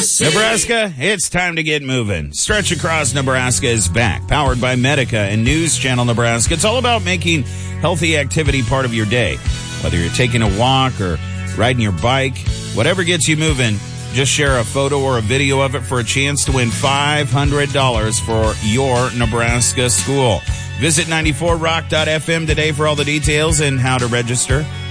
Nebraska, it's time to get moving. Stretch Across Nebraska is back, powered by Medica and News Channel Nebraska. It's all about making healthy activity part of your day. Whether you're taking a walk or riding your bike, whatever gets you moving, just share a photo or a video of it for a chance to win $500 for your Nebraska school. Visit 94rock.fm today for all the details and how to register.